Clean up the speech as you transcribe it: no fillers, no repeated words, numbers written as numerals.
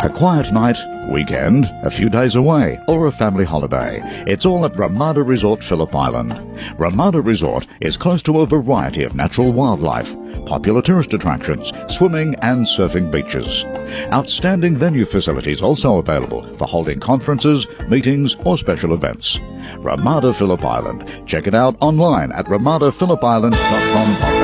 A quiet night, weekend, a few days away, or a family holiday. It's all at Ramada Resort, Phillip Island. Ramada Resort is close to a variety of natural wildlife, popular tourist attractions, swimming and surfing beaches. Outstanding venue facilities also available for holding conferences, meetings or special events. Ramada Phillip Island. Check it out online at ramadaphilisland.com.